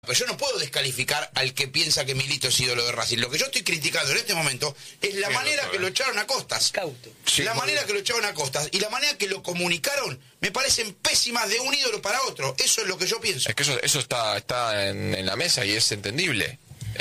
Pero yo no puedo descalificar al que piensa que Milito es ídolo de Racing. Lo que yo estoy criticando en este momento es la manera que lo echaron a Costas. Sí, la manera que lo echaron a Costas y la manera que lo comunicaron me parecen pésimas de un ídolo para otro. Eso es lo que yo pienso. Es que eso está en la mesa y es entendible.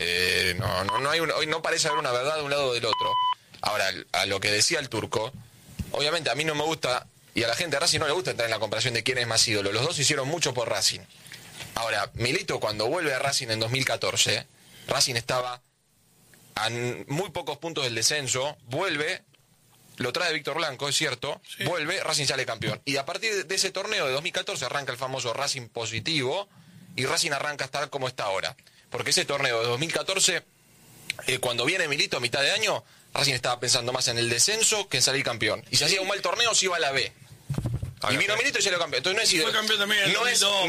Hoy no parece haber una verdad de un lado o del otro. Ahora, a lo que decía el Turco, obviamente a mí no me gusta, y a la gente de Racing no le gusta entrar en la comparación de quién es más ídolo. Los dos hicieron mucho por Racing. Ahora, Milito cuando vuelve a Racing en 2014, Racing estaba a muy pocos puntos del descenso, vuelve, lo trae Víctor Blanco, es cierto, sí. Vuelve, Racing sale campeón. Y a partir de ese torneo de 2014 arranca el famoso Racing positivo y Racing arranca a estar como está ahora. Porque ese torneo de 2014, cuando viene Milito a mitad de año, Racing estaba pensando más en el descenso que en salir campeón. Y si hacía un mal torneo, se iba a la B. Y vino Milito y salió campeón. Entonces no es fue campeón también en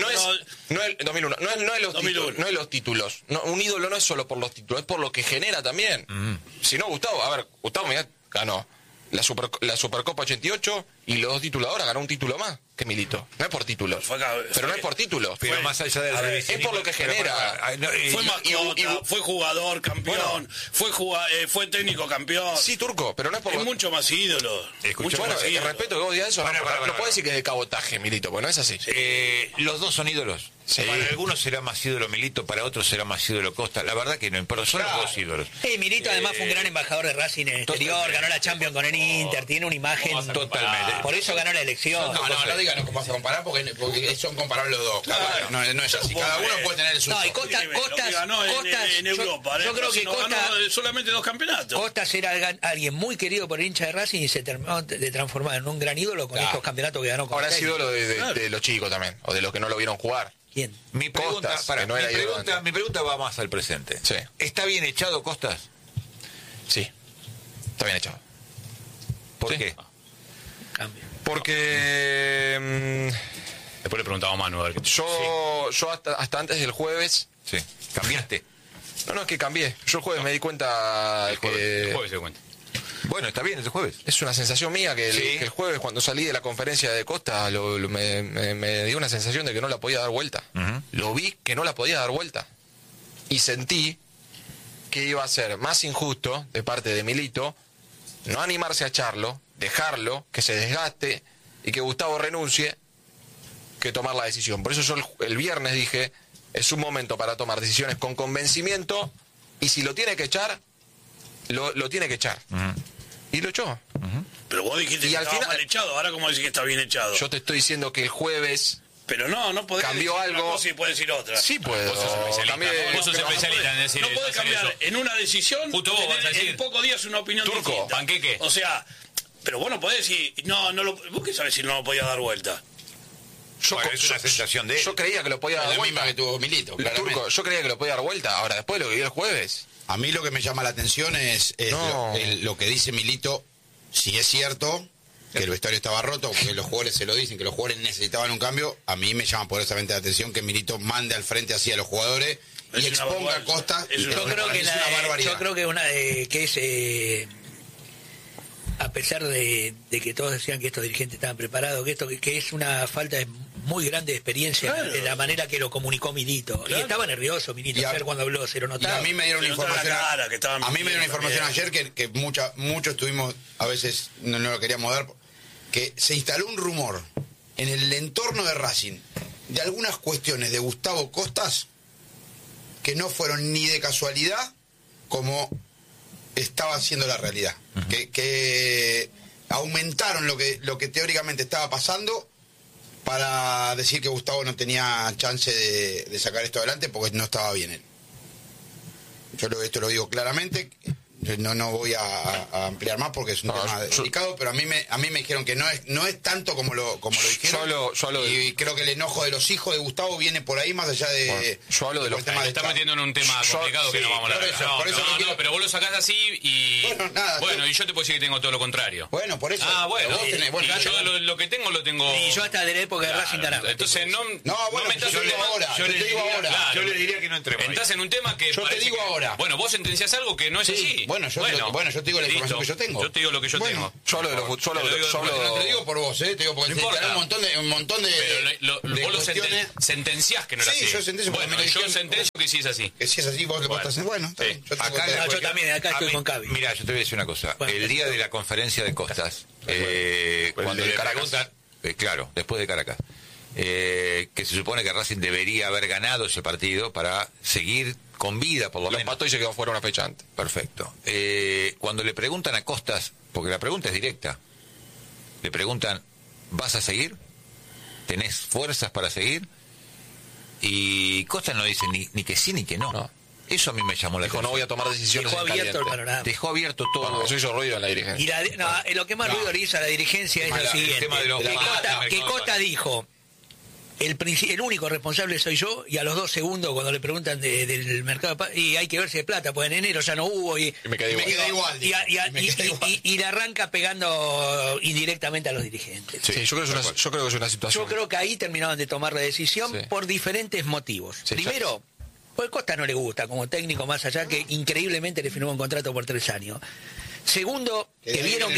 2001. No es los títulos. No, un ídolo no es solo por los títulos, es por lo que genera también. Si no, Gustavo mirá, ganó la Supercopa 88 y los dos títulos ahora, ganó un título más que Milito. No es por títulos. Pero no es por títulos. Pero más allá de es por lo que genera. Fue mascota, fue jugador campeón, fue técnico campeón. Sí, Turco, pero no es por mucho más ídolo. Bueno, el respeto que vos digas eso, no puedes decir que es de cabotaje, Milito, porque no es así. Los dos son ídolos. Sí. Para algunos será más ídolo Milito, para otros será más ídolo Costa. La verdad que no importa, son los dos ídolos. Milito además fue un gran embajador de Racing en el exterior, ganó la Champions con el Inter, tiene una imagen. Totalmente. Por eso ganó la elección. No digan cómo vas a comparar porque son comparables los dos. Claro. No es así. Cada uno puede tener el suyo. No, y Costas en Europa. Yo creo que Costas ganó solamente 2 campeonatos. Costas era alguien muy querido por el hincha de Racing y se terminó de transformar en un gran ídolo con estos campeonatos que ganó. Ahora es ídolo de los chicos también, o de los que no lo vieron jugar. ¿Quién? Mi pregunta va más al presente. Sí. ¿Está bien echado Costas? Sí. Está bien echado. ¿Por qué? Cambio. Porque después le preguntaba a Manu a ver qué... yo hasta antes del jueves. Sí. ¿Cambiaste? No, es que cambié. Yo el jueves me di cuenta el jueves se dio cuenta. Bueno, está bien, es el jueves. Es una sensación mía que el jueves, cuando salí de la conferencia de Costa, me dio una sensación de que no la podía dar vuelta. Lo vi que no la podía dar vuelta. Y sentí que iba a ser más injusto de parte de Milito no animarse a echarlo, dejarlo, que se desgaste y que Gustavo renuncie, que tomar la decisión. Por eso yo el viernes dije, es un momento para tomar decisiones con convencimiento y si lo tiene que echar, lo tiene que echar. Y lo echó. Pero vos dijiste que estaba mal echado, ahora cómo decís que está bien echado. Yo te estoy diciendo que el jueves... Pero no podés cambió decir algo. Una cosa y podés decir otra. Sí puedo. Vos sos especialista en decir. No podés cambiar eso. En una decisión, justo vos vas a decir. En pocos días una opinión Turco, distinta. Panqueque. O sea, pero vos no podés decir, vos qué sabés si no lo podía dar vuelta. Es una sensación de él. Yo creía que lo podía dar vuelta. Que tuvo Milito, Turco, yo creía que lo podía dar vuelta. Ahora, después de lo que vi el jueves... A mí lo que me llama la atención es lo que dice Milito, si es cierto que el vestuario estaba roto, porque los jugadores se lo dicen, que los jugadores necesitaban un cambio, a mí me llama poderosamente la atención que Milito mande al frente así a los jugadores y exponga a Costa. Yo creo que a pesar de que todos decían que estos dirigentes estaban preparados, que es una falta muy grande de experiencia en la manera que lo comunicó Milito. Y estaba nervioso Milito ayer cuando habló, se lo notaba. Y a mí me dieron información ayer que muchos tuvimos, a veces no lo queríamos dar, que se instaló un rumor en el entorno de Racing de algunas cuestiones de Gustavo Costas que no fueron ni de casualidad como estaba siendo la realidad. Que aumentaron lo que teóricamente estaba pasando para decir que Gustavo no tenía chance de sacar esto adelante porque no estaba bien él. Yo esto lo digo claramente, no voy a ampliar más porque es un tema delicado, pero a mí me dijeron que no es tanto como lo dijeron. Y creo que el enojo de los hijos de Gustavo viene por ahí más allá de... yo hablo de los temas. Está metiendo en un tema complicado que no vamos a hablar. Por eso pero vos lo sacás así y... Bueno, y yo te puedo decir que tengo todo lo contrario. Bueno, por eso. Yo lo que tengo lo tengo... Y yo hasta de la época de Racing ganaba. Entonces yo le digo ahora. Yo le diría que no entremos. Entrás en un tema que yo te digo ahora. Bueno, vos sentenciás algo que no es así. Bueno, yo te digo la información que yo tengo. Yo te digo lo que yo tengo. Yo hablo de los No te digo por vos, te digo porque te un montón de vos cuestiones. sentenciás que no era así. Sí, yo sentencio. Bueno, yo sentencio que sí es así. Que si es así, vos estás en... Bueno, está bien. Yo también, acá estoy con Cavi. Mira, yo te voy a decir una cosa. El día de la conferencia de Costas, cuando le preguntan... claro, después de Caracas. Que se supone que Racing debería haber ganado ese partido para seguir con vida, por lo menos. Empató y se quedó fuera una fecha antes. Perfecto. Cuando le preguntan a Costas, porque la pregunta es directa, le preguntan, ¿vas a seguir? ¿Tenés fuerzas para seguir? Y Costas no dice ni que sí ni que no. Eso a mí me llamó la atención. No voy a tomar decisiones. Dejó abierto el panorama. Dejó abierto todo. Bueno, eso hizo ruido en la dirigencia. Y lo que más ruido le hizo a la dirigencia es lo siguiente. Que Costa dijo, el único responsable soy yo, y a los 2 segundos cuando le preguntan del mercado y hay que ver si hay plata, pues en enero ya no hubo y me quedé igual. Y le arranca pegando indirectamente a los dirigentes. Sí, yo creo que es una situación. Yo creo que ahí terminaron de tomar la decisión por diferentes motivos. Primero, pues Costa no le gusta como técnico, más allá que increíblemente le firmó un contrato por 3 años. Segundo, que vieron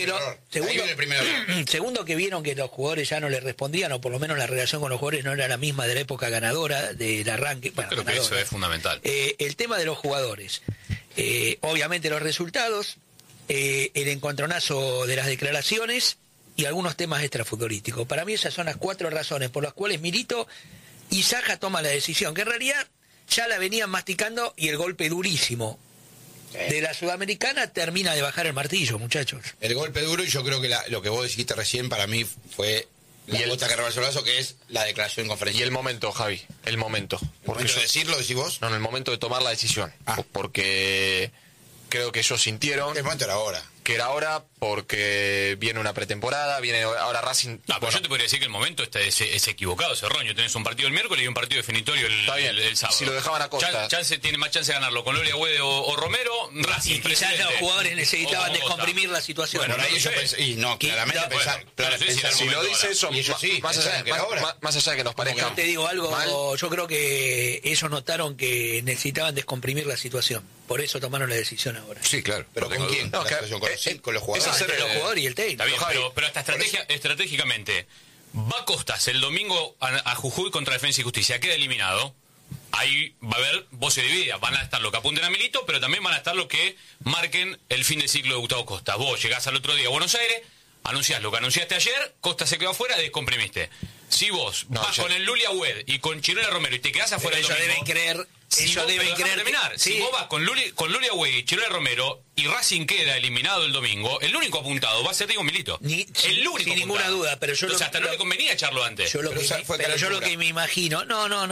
que los jugadores ya no le respondían, o por lo menos la relación con los jugadores no era la misma de la época ganadora del arranque. Bueno, creo que eso es fundamental. El tema de los jugadores, obviamente los resultados, el encontronazo de las declaraciones y algunos temas extrafutbolísticos. Para mí esas son las 4 razones por las cuales Milito y Saja toman la decisión, que en realidad ya la venían masticando, y el golpe durísimo de la Sudamericana termina de bajar el martillo, muchachos. El golpe duro, y yo creo que lo que vos dijiste recién para mí fue la gota que rebalsó el vaso, que es la declaración en conferencia. Y el momento, Javi, el momento. ¿El momento de decirlo, decís vos? No, en el momento de tomar la decisión. Porque creo que ellos sintieron... El momento era ahora. Que era ahora porque viene una pretemporada, viene ahora Racing... No, pero yo te podría decir que el momento es equivocado, es erróneo. Tenés un partido el miércoles y un partido definitorio el sábado. Si lo dejaban a Costa... Tiene más chance de ganarlo con Loria Güede o Romero, Racing. Y quizás los jugadores necesitaban descomprimir la situación. Bueno, ahí yo pensé... Y no, claramente si lo dice eso, más allá de que nos parezca... Yo te digo algo, yo creo que ellos notaron que necesitaban descomprimir la situación. Por eso tomaron la decisión ahora. Sí, claro. ¿Pero con quién? Con los jugadores. Los jugadores y el técnico. Está bien, pero hasta estratégicamente, va Costas el domingo a Jujuy contra Defensa y Justicia, queda eliminado. Ahí va a haber voces divididas. Van a estar los que apunten a Milito, pero también van a estar los que marquen el fin de ciclo de Gustavo Costa. Vos llegás al otro día a Buenos Aires, anunciás lo que anunciaste ayer, Costa se quedó afuera, descomprimiste. Si vos vas con el Lulia Güed y con Chirola Romero y te quedás afuera del domingo... Ellos deben creer terminar. Si vos vas con Lulia Güey y Chirola Romero y Racing queda eliminado el domingo, el único apuntado va a ser Diego Milito. El único sin ninguna duda, pero yo hasta no le convenía echarlo antes. Yo lo que me imagino,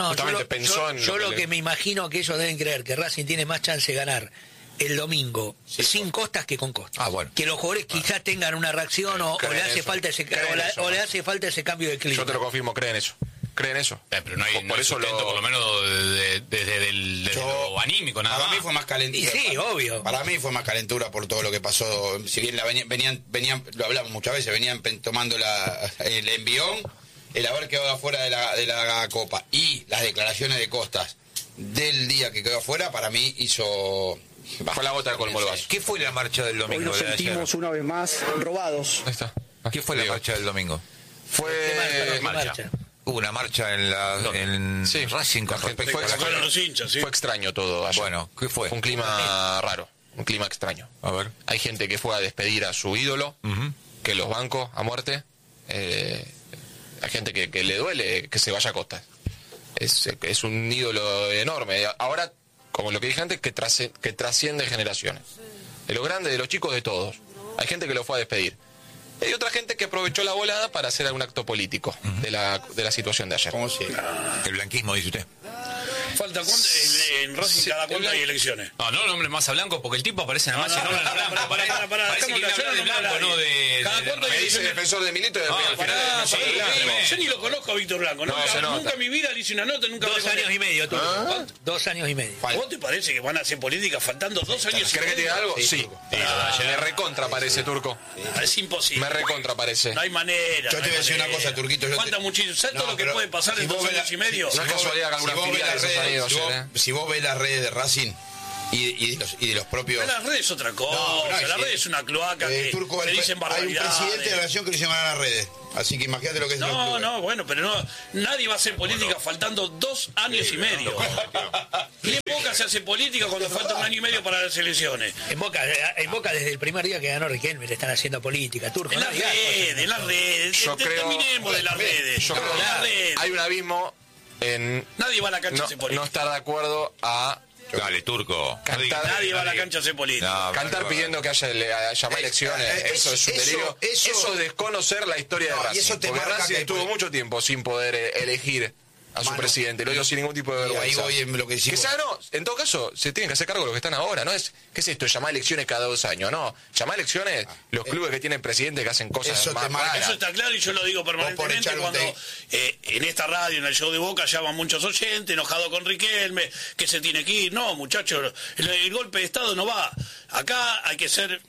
yo lo que me imagino que ellos deben creer que Racing tiene más chance de ganar el domingo sin Costas que con Costas. Que los jugadores quizás tengan una reacción o le hace falta ese cambio de clima. Yo te lo confirmo, creen eso. Pero no hay, sustento, por lo menos desde lo anímico, nada más. Para mí fue más calentura. Sí, obvio. Para mí fue más calentura por todo lo que pasó. Si bien venían, lo hablamos muchas veces, venían tomando el envión, el haber quedado afuera de la Copa y las declaraciones de Costas del día que quedó afuera, para mí hizo... Fue la gota de colmo el vaso. ¿Qué fue la marcha del domingo? Hoy nos sentimos una vez más robados. Ahí está. ¿Qué fue la marcha del domingo? Fue marcha. Hubo una marcha en Racing con respecto a los hinchas, sí. Fue extraño todo ayer. Bueno, ¿qué fue? Un clima raro, un clima extraño. A ver. Hay gente que fue a despedir a su ídolo, que los bancos a muerte. Hay gente que le duele que se vaya a Costa. Es un ídolo enorme. Ahora, como lo que dije antes, que trasciende generaciones. De los grandes, de los chicos, de todos. Hay gente que lo fue a despedir. Hay otra gente que aprovechó la volada para hacer algún acto político de la situación de ayer. ¿Cómo si? El blanquismo, dice usted. Falta en Racing cada cuenta hay elecciones. No nombres más a blanco porque el tipo aparece en la marcha. Parece que habla de blanco, no de... Me dice defensor de Milito y yo ni lo conozco. conozco a Víctor Blanco. Nunca en mi vida le hice una nota, nunca. 2 años y medio, tú. 2 años y medio. ¿Vos te parece que van a hacer política faltando 2 años y medio? ¿Crees que tiene algo? Sí. Me recontra parece, Turco. Es imposible. Me recontra parece. No hay manera. Yo te voy a decir una cosa, Turquito. Falta muchísimo. ¿Sabes todo lo que puede pasar en 2 años y medio? No es casualidad que alguna filial de esos amigos. Si vos ves las redes de Racing y de los propios... Pero las redes es otra cosa. La red es una cloaca que Turco, se dicen barbaridades. Hay un presidente de la nación que lo hizo ganar a las redes. Así que imagínate lo que es. Bueno, pero nadie va a hacer política faltando 2 años y medio. Y en Boca se hace política cuando falta 1 año y medio para las elecciones. En Boca desde el primer día que ganó Riquelme le están haciendo política, Turco. En las redes. Terminemos de las redes. Yo creo que hay un abismo en... Nadie va a la cancha a hacer política. No estar de acuerdo a... Dale, Turco. Nadie va a la cancha a hacer política. Cantar pidiendo que haya llamar elecciones, eso es un delirio. Eso es desconocer la historia de Racing. Porque Racing estuvo mucho tiempo sin poder elegir a su presidente, lo digo sin ningún tipo de vergüenza. Ahí voy en lo que decimos. En todo caso, se tienen que hacer cargo de los que están ahora, ¿no? ¿Qué es esto? Llamar elecciones cada 2 años, ¿no? Llamar elecciones los clubes que tienen presidente que hacen cosas más raras. Eso está claro y yo lo digo permanentemente cuando en esta radio, en el show de Boca, llaman muchos oyentes, enojados con Riquelme, que se tiene que ir. No, muchachos, el golpe de Estado no va. Acá hay que ser...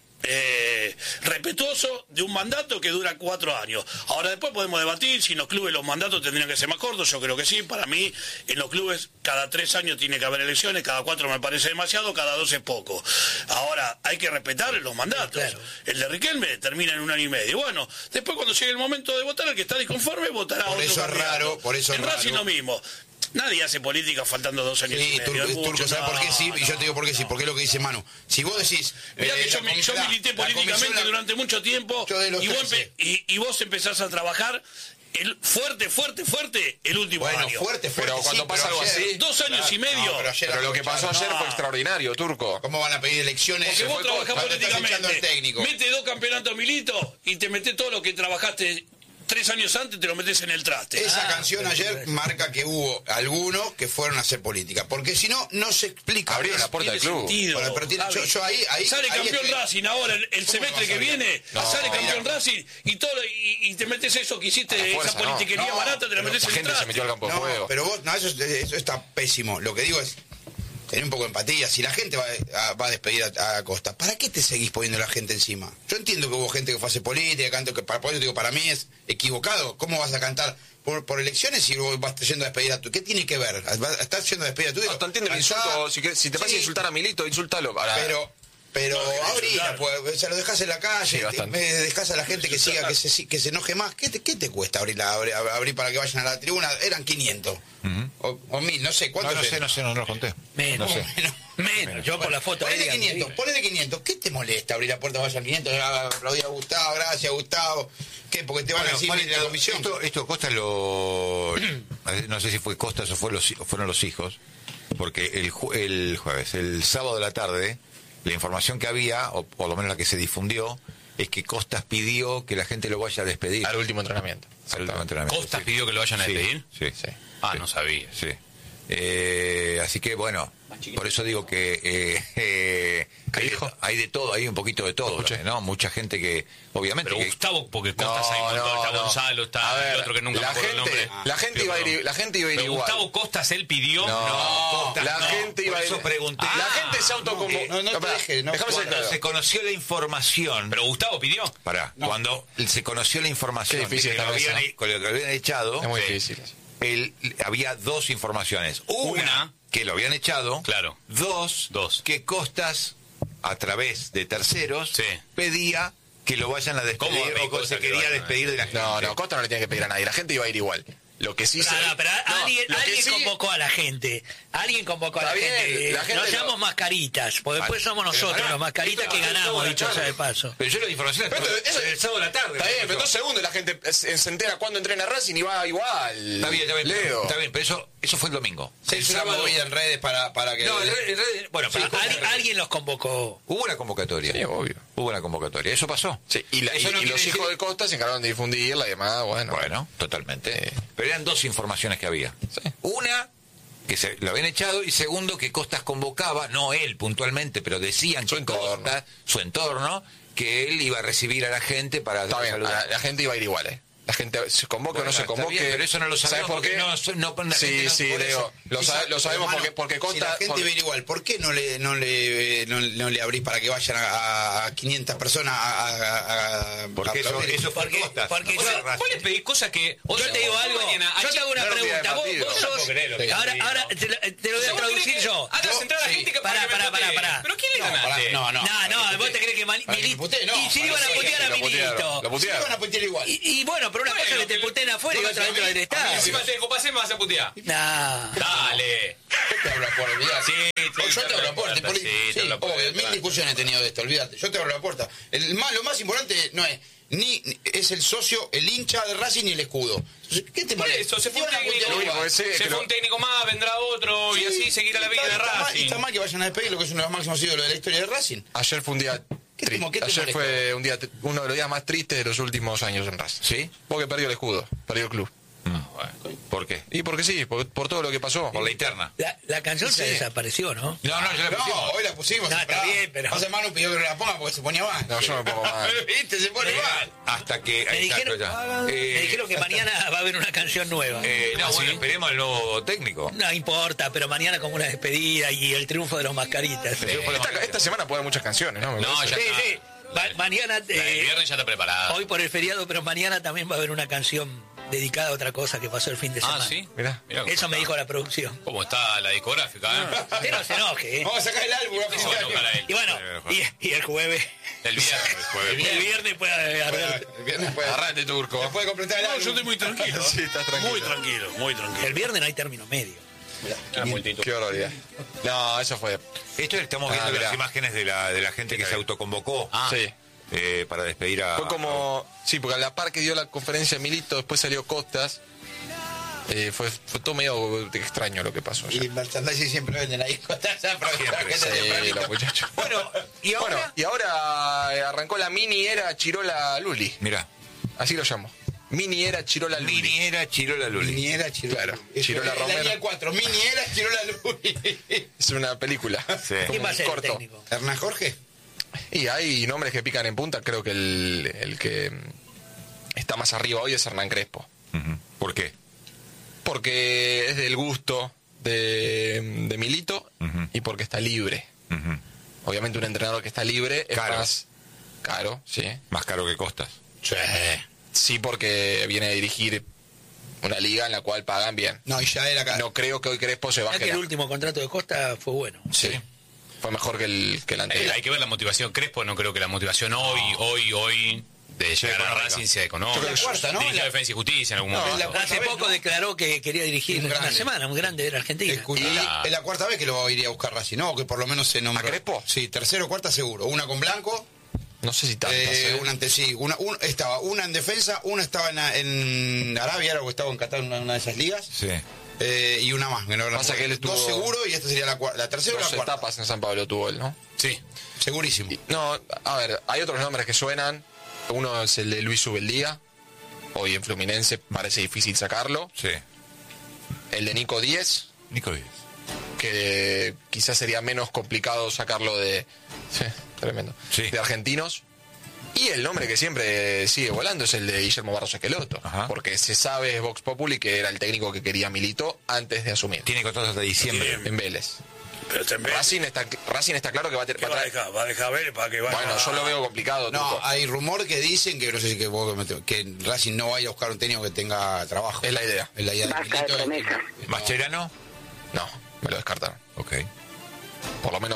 respetuoso de un mandato que dura 4 años. Ahora después podemos debatir si en los clubes los mandatos tendrían que ser más cortos. Yo creo que sí. Para mí en los clubes cada 3 años tiene que haber elecciones, cada 4 me parece demasiado, cada 2 es poco. Ahora hay que respetar los mandatos. Claro. El de Riquelme termina en 1 año y medio. Bueno, después cuando llegue el momento de votar, el que está disconforme votará por otro eso candidato. Es raro, por eso en Racing lo mismo. Nadie hace política faltando 2 años y medio. Turco, ¿sabes por qué sí? Y yo te digo por qué sí, porque es lo que dice Manu. Si vos decís... Mirá que yo milité políticamente durante mucho tiempo y vos empezás a trabajar fuerte el último año. Fuerte, pero cuando pasa algo así... 2 años y medio. Pero lo que pasó ayer fue extraordinario, Turco. ¿Cómo van a pedir elecciones? Porque vos trabajás políticamente. Mete 2 campeonatos Milito y te metés todo lo que trabajaste 3 años antes, te lo metes en el traste. Esa canción ayer marca que hubo algunos que fueron a hacer política, porque si no, no se explica. Abrió la puerta del club. Pero yo ahí sale campeón Racing ahora, el semestre que viene, sale campeón Racing y te metes eso que hiciste, esa politiquería barata, te la metes en el traste. La gente se metió al campo de juego. Pero vos, eso está pésimo. Lo que digo es, tener un poco de empatía. Si la gente va a despedir a Costa, ¿para qué te seguís poniendo la gente encima? Yo entiendo que hubo gente que fue a hacer política, canto que para mí es equivocado. ¿Cómo vas a cantar por elecciones si vos vas yendo a despedir a tu? ¿Qué tiene que ver? ¿Estás yendo a despedir a tu? No, te entiendo el insulto. Si te vas a insultar a Milito, insúltalo. Pero ahorita, pues, se lo dejás en la calle, dejás a la gente que siga, que se enoje más. ¿Qué te cuesta abrir para que vayan a la tribuna? Eran 500 o 1000, no sé. ¿Cuánto? No sé, no lo conté. Menos. Yo por la foto. Ponele 500. ¿Qué te molesta abrir la puerta, vayan 500? Aplaudir a Gustavo, gracias Gustavo. ¿Qué? Porque te van a decir la comisión. Esto Costa no sé si fue Costas o fueron los hijos, porque el sábado de la tarde, la información que había, o por lo menos la que se difundió, es que Costas pidió que la gente lo vaya a despedir. Al último entrenamiento. ¿Costas pidió que lo vayan a despedir? Sí. No sabía. Sí. Así que bueno, por eso digo que hay de todo, hay un poquito de todo, ¿no? Mucha gente que, obviamente... Pero Gustavo, porque Costas ahí montó, está Gonzalo, está el otro que nunca me acuerdo el nombre. La gente iba a ir igual. Gustavo Costas, él pidió... La gente iba a ir... Por eso pregunté. La gente se autoconvocó. Cuando se conoció la información... Pero Gustavo pidió. Cuando se conoció la información que lo habían echado... Es muy difícil. Había 2 informaciones. Una, que lo habían echado. Claro. 2, que Costas, a través de terceros, pedía que lo vayan a despedir o se quería despedir de la gente. No, Costas no le tiene que pedir a nadie. La gente iba a ir igual. Lo que sí pero alguien convocó a la gente. Alguien convocó a la gente. Nos llamamos mascaritas, porque después somos nosotros los mascaritas que ganamos, dicho sea de paso. Pero yo la información es el sábado de la tarde. Está bien, pero 2 segundos la gente se entera cuando entrena Racing y va igual. Está bien, Leo. Está bien, pero eso fue el domingo. Se hizo una movida en redes para que... No, en redes... Bueno, alguien los convocó. Hubo una convocatoria. Sí, obvio. Hubo una convocatoria. Eso pasó. Sí, y los hijos de Costa se encargaron de difundirla y demás, Bueno, totalmente. Pero eran 2 informaciones que había. Una, que se lo habían echado, y segundo, que Costas convocaba, no él puntualmente, pero decían su entorno, que él iba a recibir a la gente para saludar. La gente iba a ir igual, La gente se convoque o no se convoque. Bien, pero eso no lo sabemos. ¿Sabes por qué? Sí, Leo, lo sabemos porque Costa... Si la gente viene igual, ¿por qué no le abrís para que vayan a 500 personas porque eso fue Costa. Porque vos le pedís cosas que... yo te digo algo, yo te hago una pregunta. Vos sos... Ahora te lo voy a traducir yo. Hagas entrar a la gente que Pará. ¿Pero quién le ganaste? No, vos te crees que Milito... Y si iban a putear a Milito. Lo putearon. Iban a putear igual. Y bueno, pero una cosa que te puteen afuera y otra dentro del estadio. Encima te compasé, me vas a putear. Nah. Dale. Yo te abro la puerta, olvidate. Sí, Yo te abro la puerta. Sí, te abro la puerta. Obvio, mil discusiones he tenido de esto, olvídate. Yo te abro la puerta. Lo más importante no es ni es el socio, el hincha de Racing ni el escudo. ¿Qué te Por parece? eso, se fue un Te van a técnico, putear igual. se fue un técnico más, vendrá otro y así seguirá la vida de Racing. Está mal que vayan a despedir lo que es uno de los máximos ídolos de la historia de Racing. Ayer fue un día triste. ¿Qué te Ayer molesta? fue uno de los días más tristes de los últimos años en Racing. ¿Sí? Porque perdió el escudo, perdió el club. ¿Por qué? Y porque sí, por todo lo que pasó. Por la interna. La canción se Sí. desapareció, ¿no? No, ya la pusimos. Hoy la pusimos. No, está bien, pero... José Manu pidió que la ponga porque se ponía mal. No, yo me pongo mal. ¿Viste? Se pone mal. Hasta que... Me exacto, ya. dijeron que mañana va a haber una canción nueva. Bueno, esperemos al nuevo técnico. No importa, pero mañana como una despedida y el triunfo de los mascaritas. Esta semana puede haber muchas canciones, ¿no? Me No, parece. ya Sí, está. sí. Mañana, El viernes ya está preparado. hoy por el feriado, pero mañana también va a haber una canción dedicada a otra cosa que pasó el fin de semana. Ah, ¿sí? Mirá. Mirá cómo Eso me está. dijo la producción. ¿Cómo está la discográfica, Usted no se enoje, ¿eh? Vamos a sacar el álbum. Se va a enojar a él. Y bueno, y el jueves. El viernes. El viernes puede arder. El viernes puede. Agarrate, Turco. Después de completar el No, álbum. yo estoy muy tranquilo. Sí, estás tranquilo. Muy tranquilo, muy tranquilo. El viernes no hay término medio. Una multitud. Qué barbaridad. No, eso fue. Esto estamos viendo mirá. las imágenes de la gente que se autoconvocó Sí. para despedir a... Fue como. Sí, porque a la par que dio la conferencia Milito, después salió Costas. Fue todo medio extraño lo que pasó. Y merchandising siempre venden ahí. Sí, los muchachos. Bueno, y ahora... Bueno, y ahora arrancó la mini era Chirola Luli. Mirá, Así lo llamo. Mini era Chirola Luli. Mini era Chirola Luli. Miniera Chirola. Claro, Eso, Chirola la Romero. línea 4. Miniera Chirola Luli. Es una película. Sí. Como ¿Quién va a un ser el corto. técnico? ¿Hernán Jorge? Y hay nombres que pican en punta. Creo que el que está más arriba hoy es Hernán Crespo. Ujú. ¿Por qué? Porque es del gusto de Milito Ujú. y porque está libre. Ujú. Obviamente un entrenador que está libre es Caro. más caro, sí. Más caro que Costas. Sí, porque viene a dirigir una liga en la cual pagan bien. No, y ya era acá. No creo que hoy Crespo se Ya baje. que el último contrato de Costa fue bueno. Sí. Fue mejor que el anterior. Hay que ver la motivación. Crespo no creo que la motivación hoy de llegar a económica. Racing sea económica. Es la cuarta, ¿no? Dirigió Defensa y Justicia en algún momento. Es la cuarta Hace vez, poco ¿no? declaró que quería dirigir Un una grande. semana, un grande de la Argentina. Escuché, es la cuarta vez que lo iría a buscar Racing, ¿no? Que por lo menos se nombró. ¿A Crespo? Sí, tercero o cuarta seguro. Una con Blanco, No sé si tantas. una antes sí. Estaba una en defensa, una estaba en Arabia, o estaba en Qatar, una de esas ligas. Sí. Y una más. Pasa que él estuvo- Dos seguro y esta sería la tercera o la Dos cuarta. etapas en San Pablo tuvo él, ¿no? Sí. Segurísimo. No, a ver, hay otros nombres que suenan. Uno es el de Luis Ubeldía. Hoy en Fluminense parece difícil sacarlo. Sí. El de Nico Díez, Nico Díez. que quizás sería menos complicado sacarlo de... Sí, tremendo. Sí. De argentinos. Y el nombre que siempre sigue volando es el de Guillermo Barros Esqueloto. Ajá. Porque se sabe, es Vox Populi, que era el técnico que quería Milito antes de asumir. Tiene contrato hasta diciembre. En Vélez. Pero te Racing está claro que va a tener... ¿Qué va a dejar? ¿Va a dejar ver para que vaya? Bueno, yo lo veo complicado. No, Turco. hay rumor que dicen que no sé si que Racing no vaya a buscar un técnico que tenga trabajo. Es la idea. Es la idea de Basta de Milito, promesas. ¿Mascherano? No, me lo descartaron. Ok. Por lo menos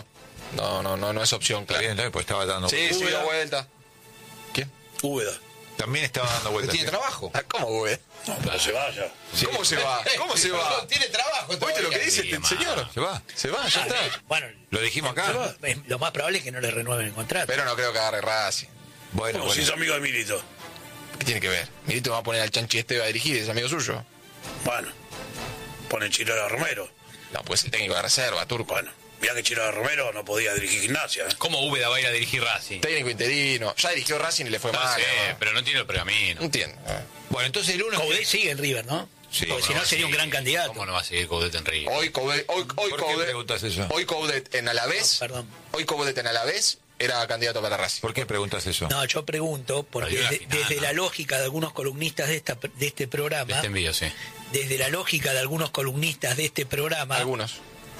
no es opción, Está claro. bien, también, pues estaba dando... Sí, sí, da vuelta. ¿Quién? Úbeda. También estaba dando que vueltas. tiene trabajo. Ah, ¿cómo, güey? No, pero se vaya. ¿Cómo se va? ¿Cómo se va? Tiene trabajo. ¿Oíste lo que todavía. dice Sí, este ma. señor? Se va. Se va, ya está. Bueno, Lo dijimos acá. lo más probable es que no le renueven el contrato. Pero no creo que agarre Racing. Bueno, Como si es bueno. amigo de Milito. ¿Qué tiene que ver? Milito va a poner al Chanchi este y va a dirigir, es amigo suyo. Bueno, pone Chirola Romero. No, pues el técnico de reserva, Turco. Bueno, mirá que Chirola Romero no podía dirigir Gimnasia. ¿Cómo Úbeda va a ir a dirigir Racing? Técnico interino. Ya dirigió Racing y le fue No mal. sé, ¿no? pero no tiene el pergamino. No entiendo. Bueno, entonces el uno... Coudet sigue en River, ¿no? Sí, Porque si ¿Cómo no sería un va a gran seguir? candidato. ¿Cómo no va a seguir Coudet en River? Hoy Coudet ¿Por qué preguntas eso? en Alavés. Perdón. Hoy Coudet en Alavés era candidato para Racing. ¿Por qué preguntas eso? No, yo pregunto, porque desde la lógica de algunos columnistas de este programa... Este envío, sí. Desde la lógica de algunos columnistas de este programa... Algunos.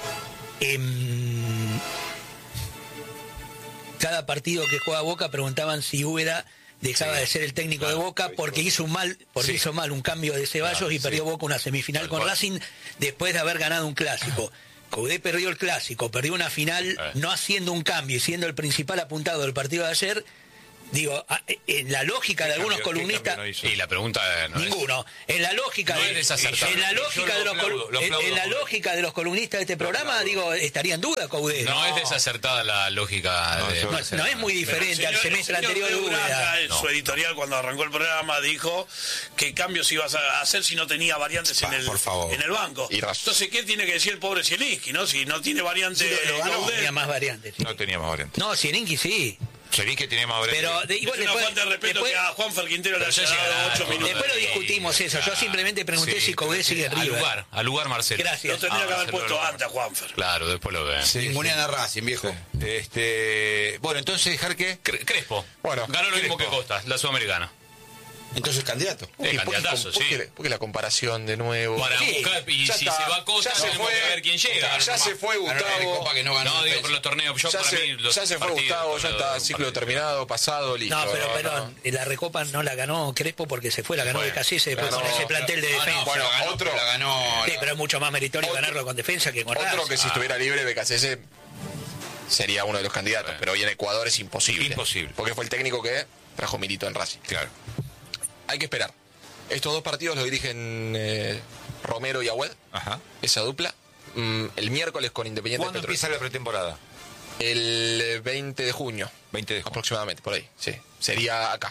Cada partido que juega Boca preguntaban si Úbeda dejaba de ser el técnico de Boca porque hizo mal un cambio de Ceballos y perdió Boca una semifinal con Racing después de haber ganado un clásico. Coudet perdió el clásico, perdió una final no haciendo un cambio y siendo el principal apuntado del partido de ayer. Digo, en la lógica de algunos columnistas... Y la pregunta no ninguno. En la lógica no de, es desacertado. en la lógica de los en la lógica de los columnistas de este programa, digo, estaría en duda Coudet. No es desacertada la lógica. No es muy diferente al semestre anterior de Úbeda. En su editorial, cuando arrancó el programa, dijo qué cambios ibas a hacer si no tenía variantes en el banco. Entonces, ¿qué tiene que decir el pobre Zielinski, no? Si no tiene variantes... No tenía más variantes. No tenía más variantes. No, Zielinski sí. Zielinski tenía más variantes. Pero igual es una falta de respeto que a Juanfer Quintero le haya dado 8 minutos. Después lo discutimos eso. Yo simplemente pregunté si Coudet sigue en River. Al lugar, Marcelo. Gracias. Lo tendría que haber puesto antes a Juanfer. Claro, después lo ven. Ningunean a Racing, viejo. Bueno, entonces, Jarque... Crespo. Bueno, ganó lo mismo que Costa, la Sudamericana. Entonces candidato. Candidatazo, sí. ¿Por qué la comparación de nuevo? Para buscar, y si se va Costa, tenemos que ver quién llega. Ya se fue Gustavo. No, digo por los torneos. Ya se fue Gustavo, ya está ciclo terminado, pasado, listo. No, pero la Recopa no la ganó Crespo porque se fue, la ganó de Casillas después con ese plantel de defensa. Bueno, otro la ganó. Sí, pero es mucho más meritorio ganarlo con defensa que con Racing. Otro que si estuviera libre, BKC sería uno de los candidatos, pero hoy en Ecuador es imposible. Imposible. Porque fue el técnico que trajo Milito en Racing. Claro. Hay que esperar. Estos dos partidos los dirigen Romero y Agüed. Ajá. Esa dupla. El miércoles con Independiente ¿Cuándo Petrolero. empieza la pretemporada? El 20 de junio. 20 de junio. Aproximadamente, por ahí. Sí. Sería acá.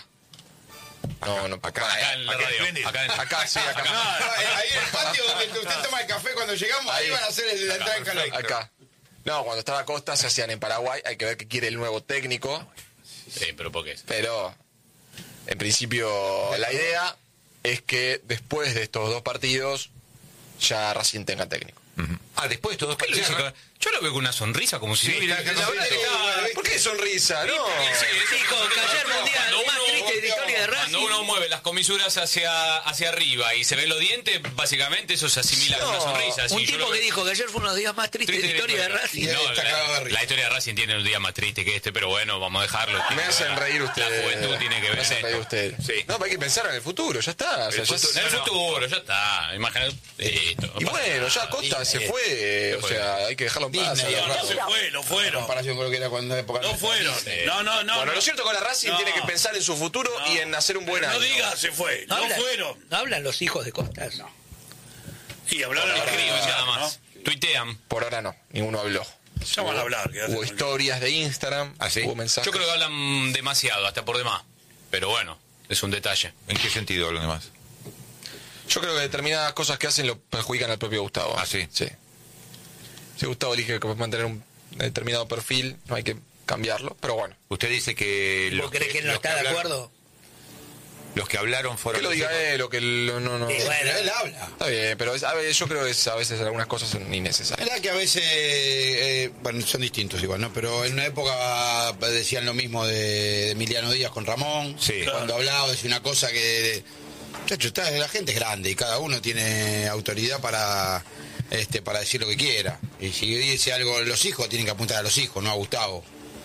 Acá en la radio. Acá, sí, acá. Ahí en el patio donde usted toma el café cuando llegamos, ahí van a hacer la entrada en calor. Acá. No, cuando estaba Costa se hacían en Paraguay. Hay que ver qué quiere el nuevo técnico. Sí, pero ¿por qué? Pero, en principio, la idea es que después de estos dos partidos ya Racing tenga técnico. Después de estos dos partidos... Yo lo veo con una sonrisa, como si... ¿Por qué sonrisa? No. Dijo que ayer mundial más triste de la historia de Racing. Cuando uno mueve las comisuras hacia arriba y se ven los dientes, básicamente eso se asimila con una sonrisa. Un tipo que dijo que ayer fue uno de los días más tristes de la historia de Racing. La historia de Racing tiene un día más triste que este, pero bueno, vamos a dejarlo. Me hacen reír ustedes. La juventud tiene que ver. Me hacen reír ustedes. Sí. No, pero hay que pensar en el futuro, ya está. En el futuro, ya está. Imagínate. Y bueno, ya Costa se fue. O sea, hay que dejarlo en paz. No fueron. En comparación con lo que era cuando época. No fueron. No. Bueno, lo cierto con la Racing tiene que pensar en su futuro y en hacer un buen año. No digas, se fue. No fueron. ¿No hablan los hijos de Costa? No. Sí, hablaron los críos nada más. Tuitean. Por ahora no, ninguno habló. Ya van a hablar. Hubo historias de Instagram, hubo mensajes. Yo creo que hablan demasiado, hasta por demás. Pero bueno, es un detalle. ¿En qué sentido hablan demás? Yo creo que determinadas cosas que hacen lo perjudican al propio Gustavo. Sí. Sí. Si Gustavo elige que mantener un determinado perfil, no hay que cambiarlo, pero bueno. Usted dice que... ¿Vos crees que él no está de acuerdo? Los que hablaron fueron... Que lo diga él o que no... Sí, bueno, él habla. Está bien, pero yo creo que a veces algunas cosas son innecesarias. Es verdad que a veces, bueno, son distintos igual, ¿no? Pero en una época decían lo mismo de Emiliano Díaz con Ramón. Sí. Cuando hablaba decía una cosa que... Chacho, la gente es grande y cada uno tiene autoridad para decir lo que quiera. Y si dice algo los hijos, tienen que apuntar a los hijos, no a Gustavo.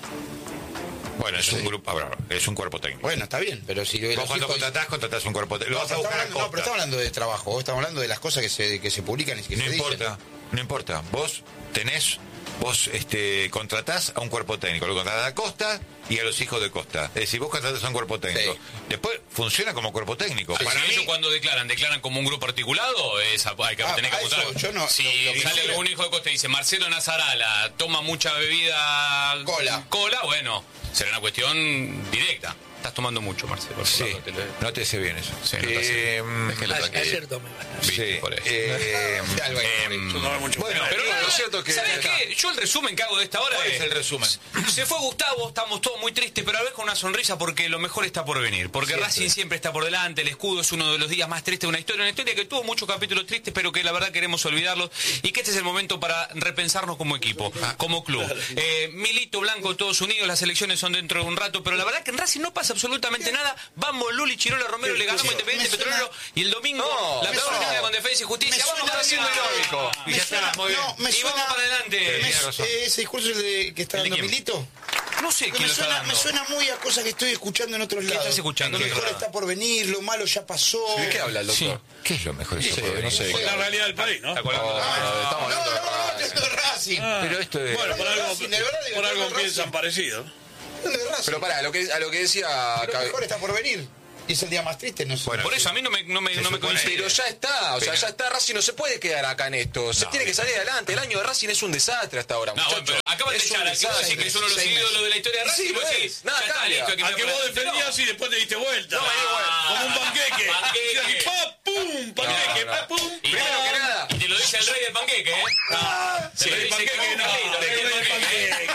Bueno, es un grupo, es un cuerpo técnico. Bueno, está bien, pero si vos cuando contratás un cuerpo técnico. No, pero estamos hablando de trabajo, estamos hablando de las cosas que se publican y que se dicen. No importa. Vos contratás a un cuerpo técnico, lo contratás a Costa y a los hijos de Costa. Es decir, vos contratás a un cuerpo técnico. Sí. Después funciona como cuerpo técnico. Para mí, ellos cuando declaran como un grupo articulado, hay que tener que apuntar. Si sale algún hijo de Costa y dice Marcelo Nazarala toma mucha bebida cola, bueno, será una cuestión directa. Estás tomando mucho, Marcelo. Sí, no te sé bien eso. Sí, no te hace. Es que lo saqué. Ayer tomé bastante. Sí, por eso. Bueno, pero lo cierto es que... ¿Sabes qué? Yo el resumen que hago de esta hora ¿Cuál es el resumen? Se fue Gustavo, estamos todos muy tristes, pero a veces con una sonrisa porque lo mejor está por venir. Porque Racing siempre está por delante, el escudo es uno de los días más tristes de una historia que tuvo muchos capítulos tristes, pero que la verdad queremos olvidarlos y que este es el momento para repensarnos como equipo, como club. Milito, Blanco, todos unidos, las elecciones son dentro de un rato, pero la verdad que en Racing no pasa absolutamente nada. Vamos, Luli, Chirola, Romero, le ganamos a Independiente Petrolero y el domingo la persona que queda con Defensa y Justicia. Vamos a haciendo heroico. Y ya está, muy bien. Y vamos para adelante. ¿Ese discurso es el que está dando Milito? No sé quién lo está dando. Me suena muy a cosas que estoy escuchando en otros lados. estás escuchando? Lo mejor está por venir, lo malo ya pasó. ¿De qué habla el doctor? ¿Qué es lo mejor? Sí, no sé. Es la realidad del país, ¿no? Estamos hablando de Esto es Racing. Pero esto es... Bueno, por algo piensan parecido. Pero pará, a lo que decía... Lo mejor está por venir. Y es el día más triste, no sé. Bueno, Por eso a mí no me coincide. Pero ya está, o sea, ya está. Racing no se puede quedar acá en esto. Se tiene que salir adelante. El año de Racing es un desastre hasta ahora, No, bueno, muchachos. pero acabas de echar a decir que es uno de los ídolos de la historia de Racing. Sí, Vos lo decís, es. Nada ya está, cambia. listo, A que vos defendías y después te diste vuelta. No, me di vuelta. Como un panqueque. Panqueque. Y ¡pa, pum! Panqueque, No, ¡pa, pum! Y Primero que nada. Y te lo dice el rey del panqueque, ¿eh? Sí, el panqueque no. El panqueque.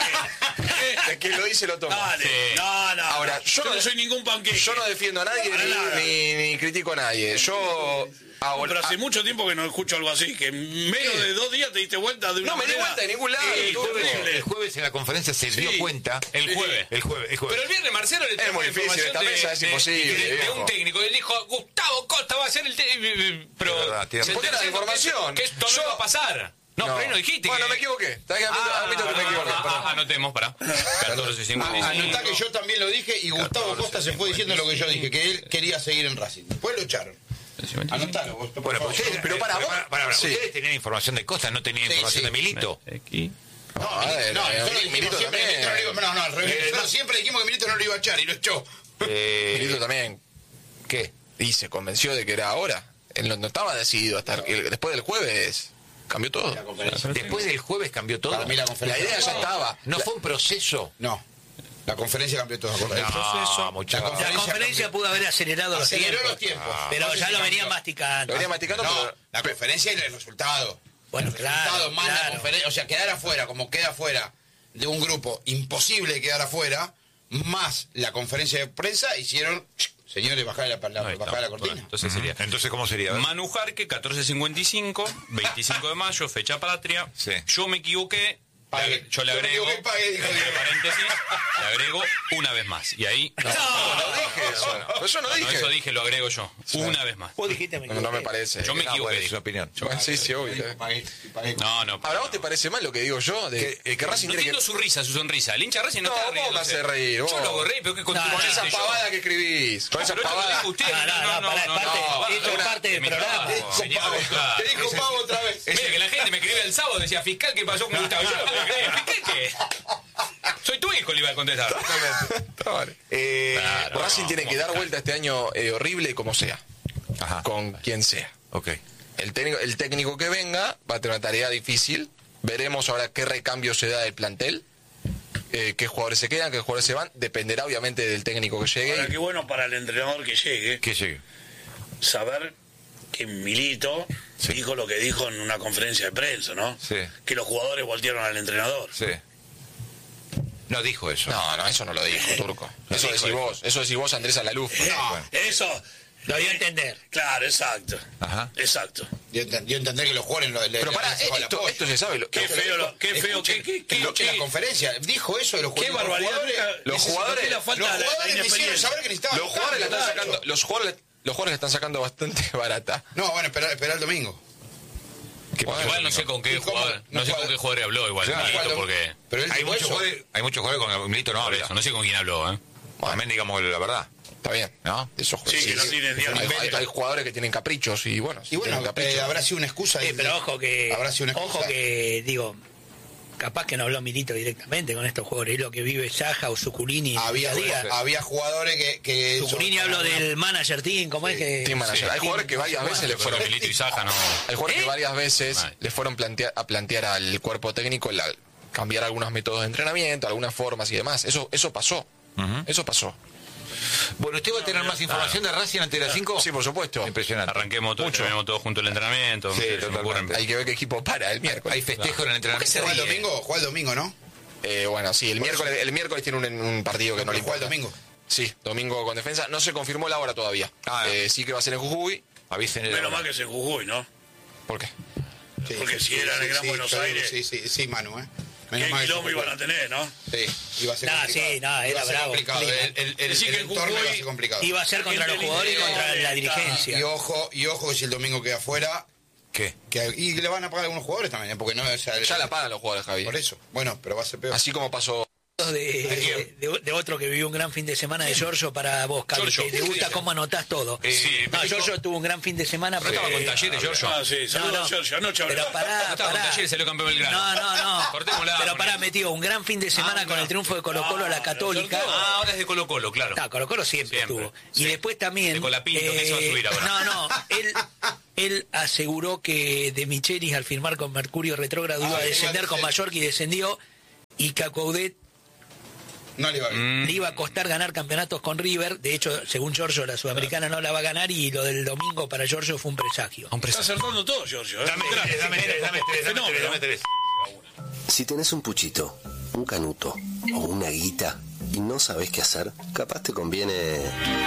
El que lo dice lo toma. Dale. Sí. No. Ahora, yo no soy ningún panqueque. Yo no defiendo a nadie Para nada. ni critico a nadie. Yo ahora... Pero hace mucho tiempo que no escucho algo así, que en menos de 2 días te diste vuelta de una No me di manera vuelta de ningún lado. El jueves en la conferencia se dio cuenta. El jueves. El jueves. Pero el viernes Marcelo le trajo muy difícil, información esta mesa es imposible, de viejo. un técnico. Él dijo, Gustavo Costa va a ser el técnico. Pero Es verdad, tiene se razón. está diciendo información. que esto Yo- no va a pasar. No, pero ahí no dijiste Bueno, que... me equivoqué. Admito que me equivoqué. perdón. Anotemos, pará. 14:55. Anotá que yo también lo dije y Gustavo Costa se fue diciendo lo que yo dije, que él quería seguir en Racing. Después lo echaron. Anotalo vos, por Bueno, favor. ustedes, pero para vos- Sí. ustedes tenían información de Costa, no tenían Sí, información sí. de Milito. No, A ver, nosotros dijimos Milito siempre que Milito no lo iba- no, al revés. Nosotros siempre dijimos que Milito no lo iba a echar y lo echó. Milito también. ¿Qué? Y se convenció de que era ahora. Él no estaba decidido hasta después del jueves. Cambió todo. Después del jueves cambió todo. Para mí la La conferencia. idea ya estaba. No fue un proceso. No. La conferencia cambió todo. ¿acordás? No, muchachos. La conferencia pudo haber acelerado los Aceleró tiempos. los tiempos. Pero No sé ya si lo cambió. venía masticando. Lo venía masticando, No, pero... la conferencia y el resultado. Bueno, El resultado claro, más la claro. conferencia. O sea, quedar afuera, como queda afuera de un grupo imposible quedar afuera, más la conferencia de prensa, hicieron. Señores, bajá la Ahí está. cortina. Bueno, entonces sería Entonces, ¿cómo sería? A ver. Manu Jarque, 14:55, 25 de mayo, fecha patria. Sí. Yo me equivoqué. Pague. Yo le Yo me agrego, equivoqué, pague, dijo entre Diego. paréntesis, le agrego una vez más. Y ahí... No dije eso. Pero yo no No, dije. eso dije, lo agrego yo. Una vez más. Vos dijiste me No, no me parece. Yo me No, equivoqué. bueno, es dije. su opinión. Bueno, sí, sí, obvio. No. Ahora, ¿vos te parece mal lo que digo yo? De que Racing No tiene entiendo que... su risa, su sonrisa. El hincha Racing no, No, está vos me riéndose. haces reír, vos. Yo lo hago reír, pero que Con continuamente esa yo. pavada que escribís. Con esa Pero esto lo pavada. dijo usted. No, pará, es parte- esto es parte del programa. Te dijo Pavo otra vez. Mira que la gente me escribía el sábado, decía, fiscal, ¿qué pasó con Gustavo? Yo no puedo creer, ¿fiscal qué? Soy tu hijo, le iba a contestar. Vale. Claro, Racing no, tiene que dar claro. vuelta este año horrible como sea. Ajá. Con quien sea. Ok. El técnico que venga va a tener una tarea difícil. Veremos ahora qué recambio se da del plantel. Qué jugadores se quedan, qué jugadores se van. Dependerá obviamente del técnico que llegue. Ahora, qué bueno para el entrenador que llegue ¿Qué llegue? saber que Milito Sí. dijo lo que dijo en una conferencia de prensa, ¿no? Sí. Que los jugadores voltearon al entrenador. Sí. No dijo eso. No, eso no lo dijo, Turco. Eso decís vos. Eso decís vos, Andrés Alaluf. No, eso. Lo dio a entender. Claro, exacto. Ajá. Exacto. Yo entender que los jugadores Pero pará, esto se sabe. Qué feo, qué feo, Escuchen la conferencia. Dijo eso de los qué jugadores. barbaridad. Los jugadores- la falta Los de la jugadores me hicieron inexperiencia. saber que necesitaban. Los jugadores la están Claro. sacando. Los jugadores la están sacando bastante barata. No, bueno, espera el domingo. Igual no sé con qué ¿Y cómo? jugador, no sé con qué jugador habló igual Claro, Milito, igual, porque Pero él Hay dijo muchos eso. jugadores con el Milito no por habla. eso, no sé con quién habló, ¿eh? También digamos la verdad. Está bien. ¿No? Eso, Sí, que no tienen ni hay jugadores que tienen caprichos y bueno. Y bueno, tienen caprichos. habrá sido una excusa. Pero ojo que. Habrá sido una excusa. Ojo que, digo. Capaz que no habló Milito directamente con estos jugadores. Es lo que vive Saja o Zuculini. Había jugadores que Zuculini habló del manager team. ¿Cómo es que.? Team manager. Hay jugadores que varias veces le Yo creo fueron. que Milito y Saja no. Hay jugadores que varias veces Vale. le fueron a plantear al cuerpo técnico cambiar algunos métodos de entrenamiento, algunas formas y demás. Eso pasó. Eso pasó. Bueno, ¿usted va a tener más información de Racing ante las 5? Sí, por supuesto. Impresionante. Arranquemos todos, terminemos todos juntos el entrenamiento. Sí, Se me totalmente. ocurren- Hay que ver qué equipo para el miércoles. Hay festejo en el entrenamiento. ¿Juega el domingo? Juega el domingo, ¿no? Bueno, sí, el miércoles tiene un partido que no le juega el importa. domingo. Sí, domingo con Defensa. No se confirmó la hora todavía. Sí que va a ser en Jujuy. Avisen Menos mal que es en Jujuy, ¿no? ¿Por qué? Sí, Porque si era en el Gran Buenos Aires, Sí, Manu, ¿qué Menos mal que quilombo se iban a tener, no? Sí, iba a ser No, complicado. sí, no, era Iba a ser bravo. complicado. Clima. El Decir que en entorno iba a Jujuy ser complicado. Iba a ser contra los jugadores y contra la dirigencia. Y ojo que si el domingo queda afuera, ¿Qué? y le van a pagar a algunos jugadores también, porque no, o sea, Ya la pagan los jugadores, Javi. por eso. Bueno, pero va a ser peor. Así como pasó. De otro que vivió un gran fin de semana de Giorgio para vos, Carlos, Giorgio. que te gusta cómo anotás todo. Sí, No, Giorgio tuvo un gran fin de semana. ¿No estaba con Talleres, Giorgio? Ah, sí, saludos, Giorgio. Anoche hablé. Pero pará, No estaba con pará. Talleres, salió campeón Belgrano. No. Cortémosla. Pero pará, metió un gran fin de semana con el triunfo de Colo-Colo a la Católica. Ahora es de Colo Colo, claro. No, Colo-Colo siempre estuvo. Sí. Y después también... De Colapinto, que se va a subir ahora. No, él aseguró que De Michelis al firmar con Mercurio Retrógrado iba a descender con Mallorca y descendió, y que a Coudet No le iba bien. le iba a costar ganar campeonatos con River. De hecho, según Giorgio, la Sudamericana no la va a ganar, y lo del domingo para Giorgio fue un presagio. Está acertando todo, Giorgio. Dame tres. Si tenés un puchito, un canuto o una guita y no sabés qué hacer, capaz te conviene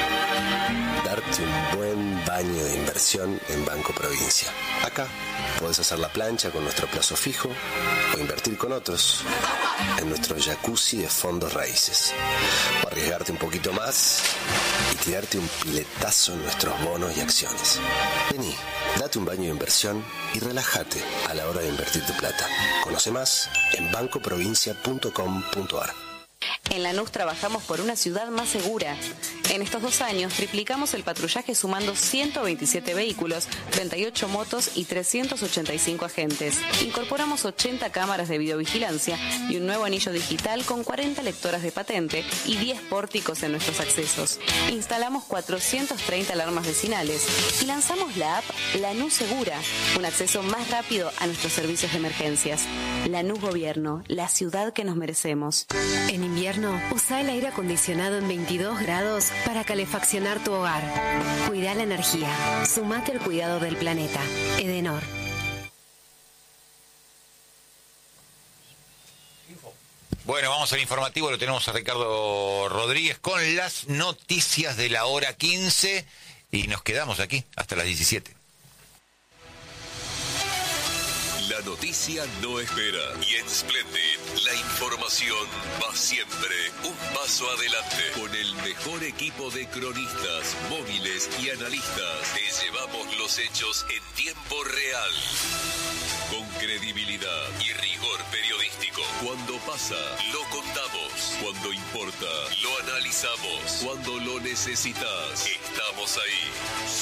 darte un buen baño de inversión en Banco Provincia. Acá podés hacer la plancha con nuestro plazo fijo o invertir con otros en nuestro jacuzzi de fondos raíces. O arriesgarte un poquito más y tirarte un piletazo en nuestros bonos y acciones. Vení, date un baño de inversión y relájate a la hora de invertir tu plata. Conoce más en bancoprovincia.com.ar. En Lanús trabajamos por una ciudad más segura. En estos 2 años triplicamos el patrullaje sumando 127 vehículos, 38 motos y 385 agentes. Incorporamos 80 cámaras de videovigilancia y un nuevo anillo digital con 40 lectoras de patente y 10 pórticos en nuestros accesos. Instalamos 430 alarmas vecinales y lanzamos la app Lanús Segura, un acceso más rápido a nuestros servicios de emergencias. Lanús Gobierno, la ciudad que nos merecemos. En invierno, usa el aire acondicionado en 22 grados para calefaccionar tu hogar. Cuida la energía. Sumate al cuidado del planeta. Edenor. Bueno, vamos al informativo, lo tenemos a Ricardo Rodríguez con las noticias de la hora 15 y nos quedamos aquí hasta las 17. La noticia no espera y en Splendid la información va siempre un paso adelante. Con el mejor equipo de cronistas, móviles y analistas, te llevamos los hechos en tiempo real. Con credibilidad y rigor periodístico. Cuando pasa, lo contamos. Cuando importa, lo analizamos. Cuando lo necesitas, estamos ahí.